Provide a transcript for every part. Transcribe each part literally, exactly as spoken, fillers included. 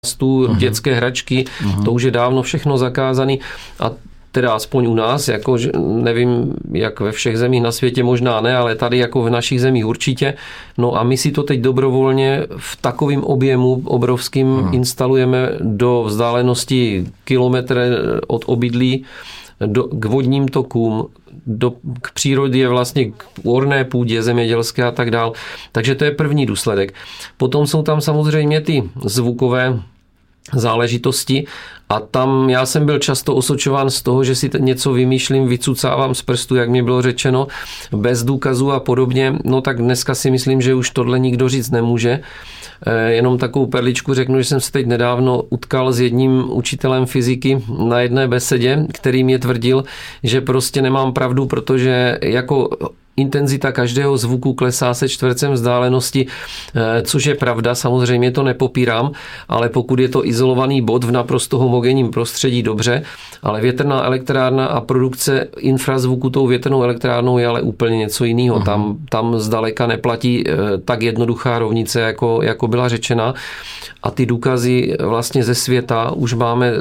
uh-huh. dětské hračky, uh-huh. to už je dávno všechno zakázané a teda aspoň u nás, jako nevím, jak ve všech zemích na světě možná ne, ale tady jako v našich zemích určitě. No a my si to teď dobrovolně v takovém objemu obrovským hmm. instalujeme do vzdálenosti kilometr od obydlí, do, k vodním tokům, do, k přírodě vlastně k orné půdě zemědělské a tak dál. Takže to je první důsledek. Potom jsou tam samozřejmě ty zvukové záležitosti a tam já jsem byl často osočován z toho, že si něco vymýšlím, vycucávám z prstu, jak mi bylo řečeno, bez důkazů a podobně. No tak dneska si myslím, že už tohle nikdo říct nemůže. Jenom takovou perličku řeknu, že jsem se teď nedávno utkal s jedním učitelem fyziky na jedné besedě, který mě tvrdil, že prostě nemám pravdu, protože jako intenzita každého zvuku klesá se čtvercem vzdálenosti, což je pravda, samozřejmě to nepopírám, ale pokud je to izolovaný bod v naprosto homogenním prostředí, dobře, ale větrná elektrárna a produkce infrazvuku tou větrnou elektrárnou je ale úplně něco jiného. Uh-huh. Tam, tam zdaleka neplatí tak jednoduchá rovnice, jako, jako byla řečena. A ty důkazy vlastně ze světa už máme,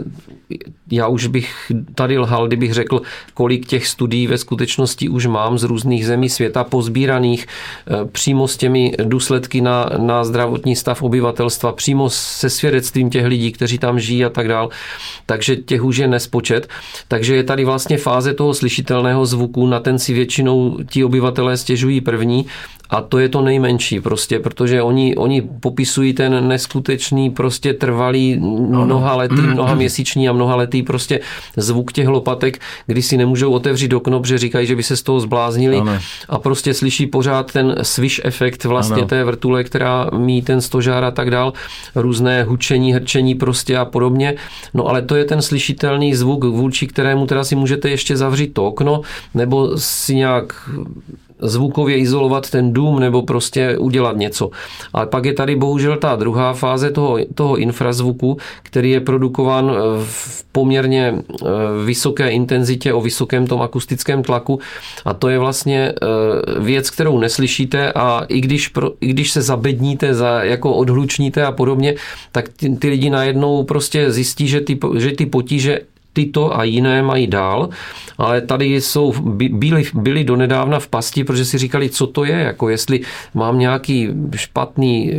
já už bych tady lhal, kdybych řekl, kolik těch studií ve skutečnosti už mám z různých zemí světa pozbíraných přímo s těmi důsledky na, na zdravotní stav obyvatelstva, přímo se svědectvím těch lidí, kteří tam žijí a tak dál. Takže těch už je nespočet. Takže je tady vlastně fáze toho slyšitelného zvuku, na ten si většinou ti obyvatelé stěžují první. A to je to nejmenší prostě, protože oni, oni popisují ten neskutečný, prostě trvalý, mnohaletý, mnohaměsíční a mnohaletý prostě zvuk těch lopatek, kdy si nemůžou otevřít okno, protože říkají, že by se z toho zbláznili ano. a prostě slyší pořád ten swish efekt vlastně ano. té vrtule, která míjí ten stožár a tak dál, různé hučení, hrčení prostě a podobně. No ale to je ten slyšitelný zvuk, vůči kterému teda si můžete ještě zavřít to okno, nebo si nějak zvukově izolovat ten dům nebo prostě udělat něco. Ale pak je tady bohužel ta druhá fáze toho, toho infrazvuku, který je produkován v poměrně vysoké intenzitě, o vysokém tom akustickém tlaku a to je vlastně věc, kterou neslyšíte a i když, pro, i když se zabedníte, za, jako odhlučníte a podobně, tak ty, ty lidi najednou prostě zjistí, že ty, že ty potíže tyto a jiné mají dál, ale tady jsou, byli, byli donedávna v pasti, protože si říkali, co to je, jako jestli mám nějaký špatný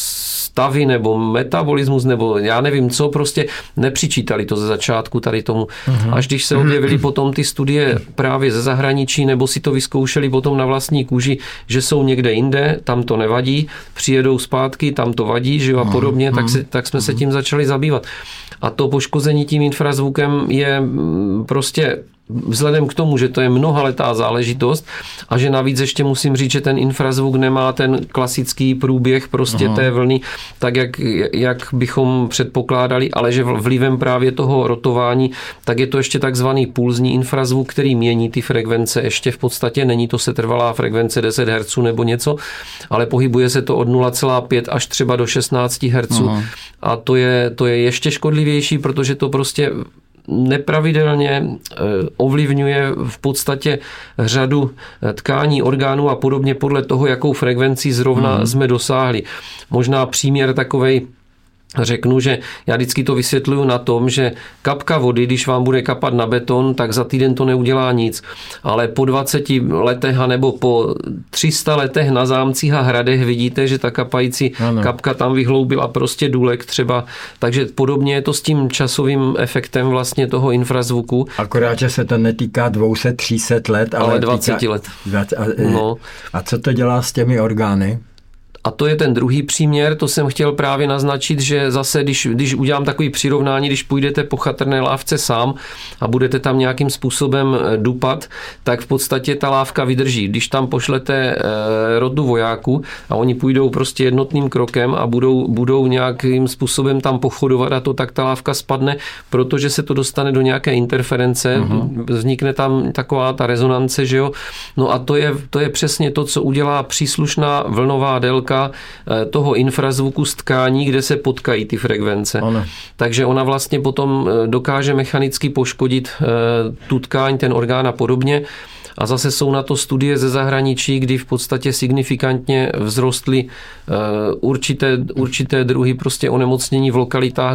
stavy nebo metabolismus, nebo já nevím co, prostě nepřičítali to ze začátku tady tomu. Uhum. Až když se objevily potom ty studie právě ze zahraničí, nebo si to vyzkoušeli potom na vlastní kůži, že jsou někde jinde, tam to nevadí, přijedou zpátky, tam to vadí, že jo, a podobně, tak, se, tak jsme se tím začali zabývat. A to poškození tím infrazvukem je prostě vzhledem k tomu, že to je mnohaletá záležitost a že navíc ještě musím říct, že ten infrazvuk nemá ten klasický průběh prostě Aha. té vlny, tak jak, jak bychom předpokládali, ale že vlivem právě toho rotování, tak je to ještě takzvaný pulzní infrazvuk, který mění ty frekvence ještě v podstatě, není to setrvalá frekvence deset hertzů nebo něco, ale pohybuje se to od nula celá pět až třeba do šestnáct hertzů Aha. a to je, to je ještě škodlivější, protože to prostě nepravidelně ovlivňuje v podstatě řadu tkání, orgánů a podobně podle toho, jakou frekvenci zrovna hmm. jsme dosáhli. Možná příměr takovej řeknu, že já vždycky to vysvětluju na tom, že kapka vody, když vám bude kapat na beton, tak za týden to neudělá nic. Ale po dvaceti letech nebo po tři sta letech na zámcích a hradech vidíte, že ta kapající ano. kapka tam vyhloubila prostě důlek třeba. Takže podobně je to s tím časovým efektem vlastně toho infrazvuku. Akorát, že se to netýká dvě stě, tři sta let, ale, ale dvacet let. A, no. a co to dělá s těmi orgány? A to je ten druhý příměr, to jsem chtěl právě naznačit, že zase, když, když udělám takový přirovnání, když půjdete po chatrné lávce sám a budete tam nějakým způsobem dupat, tak v podstatě ta lávka vydrží. Když tam pošlete rotu vojáků a oni půjdou prostě jednotným krokem a budou, budou nějakým způsobem tam pochodovat a to, tak ta lávka spadne, protože se to dostane do nějaké interference, uh-huh. vznikne tam taková ta rezonance, že jo. No a to je, to je přesně to, co udělá příslušná vlnová délka toho infrazvuku z tkání, kde se potkají ty frekvence. Ano. Takže ona vlastně potom dokáže mechanicky poškodit tu tkáň, ten orgán a podobně. A zase jsou na to studie ze zahraničí, kdy v podstatě signifikantně vzrostly určité, určité druhy prostě onemocnění v lokalitách,